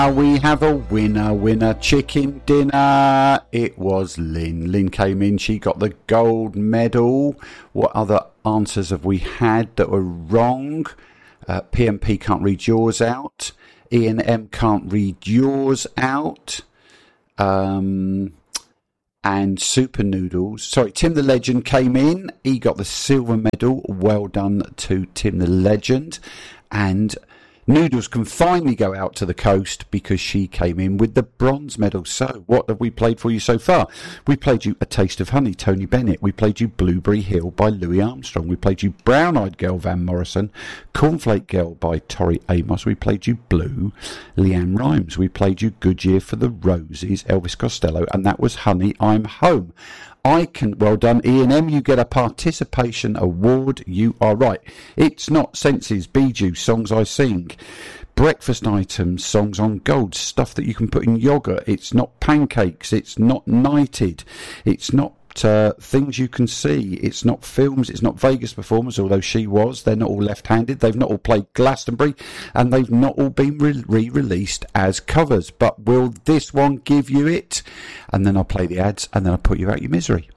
We have a winner chicken dinner. It was Lynn. Lynn came in, she got the gold medal. What other answers have we had that were wrong? PMP can't read yours out. Ian M can't read yours out. And Super Noodles. Sorry, Tim the Legend came in. He got the silver medal. Well done to Tim the Legend. And Noodles can finally go out to the coast because she came in with the bronze medal. So, what have we played for you so far? We played you A Taste of Honey, Tony Bennett. We played you Blueberry Hill by Louis Armstrong. We played you Brown Eyed Girl, Van Morrison. Cornflake Girl by Tori Amos. We played you Blue, Leanne Rimes. We played you Good Year for the Roses, Elvis Costello. And that was Honey, I'm Home. Well done, Ian M. You get a participation award. You are right. It's not Senses, Bee Juice, Songs I Sing, breakfast items, songs on gold, stuff that you can put in yogurt. It's not pancakes. It's not knighted. It's not things you can see. It's not films. It's not Vegas performers, although she was. They're not all left-handed. They've not all played Glastonbury, and they've not all been re-released as covers. But will this one give you it? And then I'll play the ads, and then I'll put you out your misery.